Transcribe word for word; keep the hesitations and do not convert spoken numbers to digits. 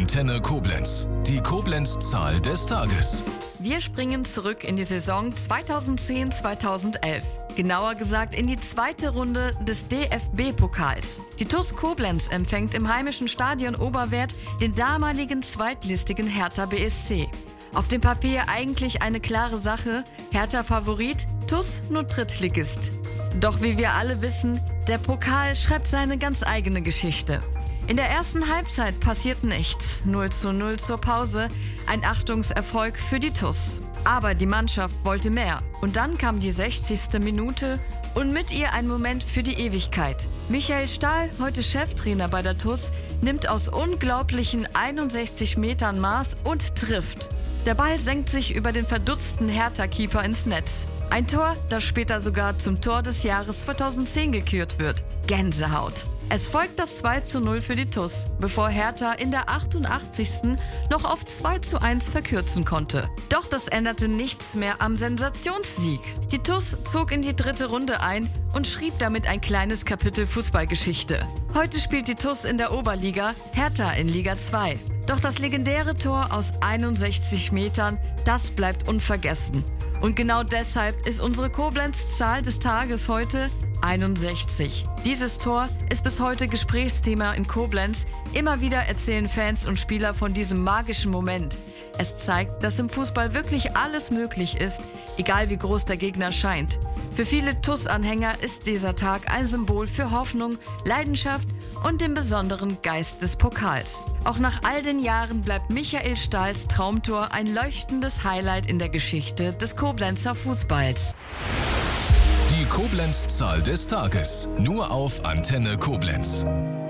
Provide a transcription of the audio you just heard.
Antenne Koblenz. Die Koblenz-Zahl des Tages. Wir springen zurück in die Saison zweitausendzehn zweitausendelf. Genauer gesagt in die zweite Runde des D F B-Pokals. Die T U S Koblenz empfängt im heimischen Stadion Oberwerth den damaligen zweitlistigen Hertha B S C. Auf dem Papier eigentlich eine klare Sache, Hertha Favorit, T U S nur Drittligist. Doch wie wir alle wissen, der Pokal schreibt seine ganz eigene Geschichte. In der ersten Halbzeit passiert nichts, null zu null zur Pause, ein Achtungserfolg für die T U S. Aber die Mannschaft wollte mehr und dann kam die sechzigste Minute und mit ihr ein Moment für die Ewigkeit. Michael Stahl, heute Cheftrainer bei der T U S, nimmt aus unglaublichen einundsechzig Metern Maß und trifft. Der Ball senkt sich über den verdutzten Hertha-Keeper ins Netz. Ein Tor, das später sogar zum Tor des Jahres zweitausendzehn gekürt wird. Gänsehaut. Es folgt das zwei zu null für die T U S, bevor Hertha in der achtundachtzigsten noch auf zwei zu eins verkürzen konnte. Doch das änderte nichts mehr am Sensationssieg. Die T U S zog in die dritte Runde ein und schrieb damit ein kleines Kapitel Fußballgeschichte. Heute spielt die T U S in der Oberliga, Hertha in Liga zwei. Doch das legendäre Tor aus einundsechzig Metern, das bleibt unvergessen. Und genau deshalb ist unsere Koblenz-Zahl des Tages heute einundsechzig. Dieses Tor ist bis heute Gesprächsthema in Koblenz. Immer wieder erzählen Fans und Spieler von diesem magischen Moment. Es zeigt, dass im Fußball wirklich alles möglich ist, egal wie groß der Gegner scheint. Für viele T U S-Anhänger ist dieser Tag ein Symbol für Hoffnung, Leidenschaft und den besonderen Geist des Pokals. Auch nach all den Jahren bleibt Michael Stahls Traumtor ein leuchtendes Highlight in der Geschichte des Koblenzer Fußballs. Die Koblenz-Zahl des Tages. Nur auf Antenne Koblenz.